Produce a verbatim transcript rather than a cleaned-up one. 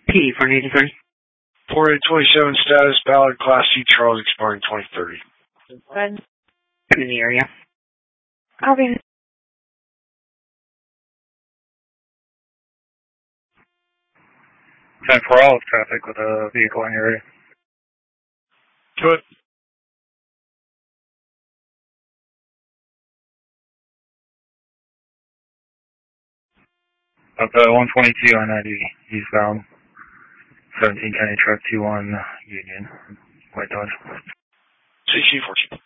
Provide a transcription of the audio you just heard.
P for eighty-three. four eight twenty-seven status, Ballard, Class C, Charles, expiring twenty thirty. I'm in the area. Okay. ten four all traffic with a vehicle in your area. Good. Up uh, one twenty-two on ninety eastbound. seventeen County Truck two one Union. White Dodge. C C fourteen.